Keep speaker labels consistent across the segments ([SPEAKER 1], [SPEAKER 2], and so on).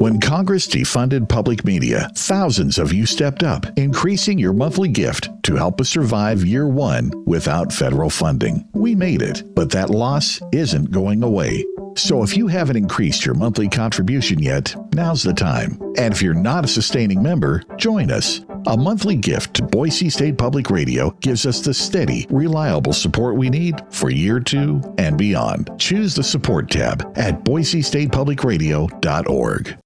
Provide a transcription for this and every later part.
[SPEAKER 1] When Congress defunded public media, thousands of you stepped up, increasing your monthly gift to help us survive year one without federal funding. We made it, but that loss isn't going away. So if you haven't increased your monthly contribution yet, now's the time. And if you're not a sustaining member, join us. A monthly gift to Boise State Public Radio gives us the steady, reliable support we need for year two and beyond. Choose the support tab at boisestatepublicradio.org.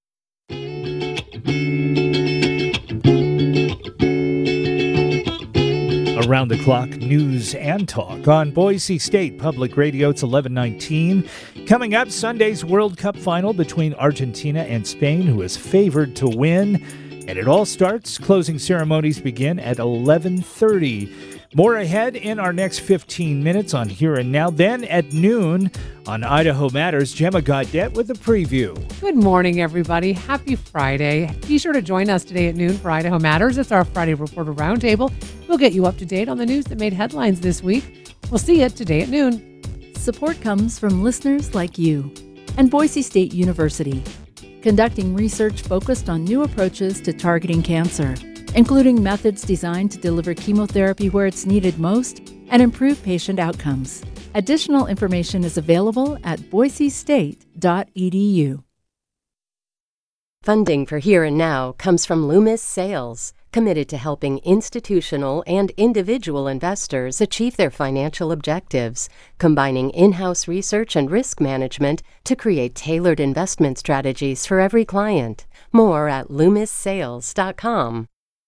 [SPEAKER 2] Around the clock news and talk on Boise State Public Radio. It's 11:19. Coming up, Sunday's World Cup final between Argentina and Spain, who is favored to win. And it all starts. Closing ceremonies begin at 11:30. More ahead in our next 15 minutes on Here and Now. Then at noon on Idaho Matters, Gemma Gaudette with a preview.
[SPEAKER 3] Good morning, everybody. Happy Friday. Be sure to join us today at noon for Idaho Matters. It's our Friday Reporter Roundtable. We'll get you up to date on the news that made headlines this week. We'll see you today at noon.
[SPEAKER 4] Support comes from listeners like you and Boise State University, conducting research focused on new approaches to targeting cancer, including methods designed to deliver chemotherapy where it's needed most and improve patient outcomes. Additional information is available at boisestate.edu.
[SPEAKER 5] Funding for Here and Now comes from Loomis Sales, committed to helping institutional and individual investors achieve their financial objectives, combining in-house research and risk management to create tailored investment strategies for every client. More at loomissales.com.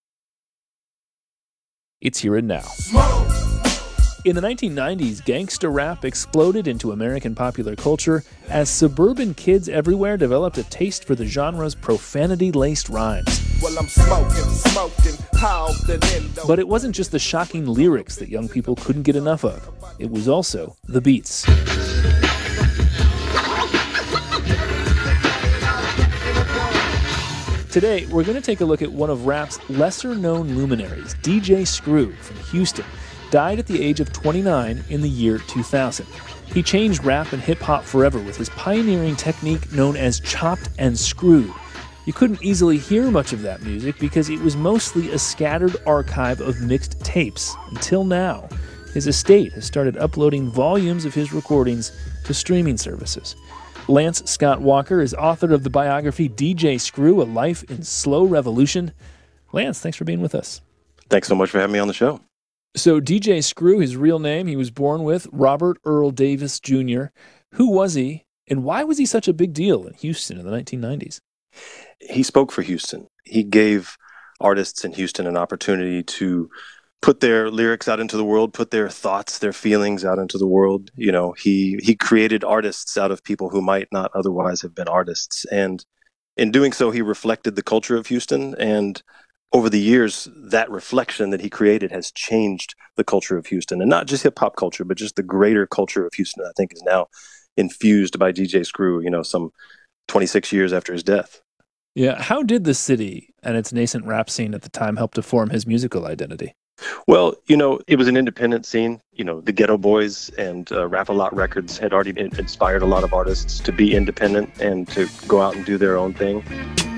[SPEAKER 6] It's Here and Now. In the 1990s, gangsta rap exploded into American popular culture as suburban kids everywhere developed a taste for the genre's profanity-laced rhymes. Well, I'm smoking, but it wasn't just the shocking lyrics that young people couldn't get enough of. It was also the beats. Today, we're going to take a look at one of rap's lesser-known luminaries, DJ Screw from Houston. Died at the age of 29 in the year 2000. He changed rap and hip-hop forever with his pioneering technique known as chopped and screwed. You couldn't easily hear much of that music because it was mostly a scattered archive of mixed tapes, until now. His estate has started uploading volumes of his recordings to streaming services. Lance Scott Walker is author of the biography DJ Screw, A Life in Slow Revolution. Lance, thanks for being with us.
[SPEAKER 7] Thanks so much for having me on the show.
[SPEAKER 6] So DJ Screw, his real name, he was born with Robert Earl Davis Jr. Who was he, and why was he such a big deal in Houston in the 1990s?
[SPEAKER 7] He spoke for Houston. He gave artists in Houston an opportunity to put their lyrics out into the world, put their thoughts, their feelings out into the world. You know, he created artists out of people who might not otherwise have been artists. And in doing so, he reflected the culture of Houston. And over the years, that reflection that he created has changed the culture of Houston. And not just hip-hop culture, but just the greater culture of Houston, I think, is now infused by DJ Screw, you know, some 26 years after his death.
[SPEAKER 6] Yeah. How did the city and its nascent rap scene at the time help to form his musical identity?
[SPEAKER 7] Well, you know, it was an independent scene. You know, the Ghetto Boys and Rap-A-Lot Records had already inspired a lot of artists to be independent and to go out and do their own thing.